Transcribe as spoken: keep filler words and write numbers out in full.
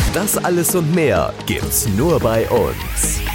Das alles und mehr gibt's nur bei uns.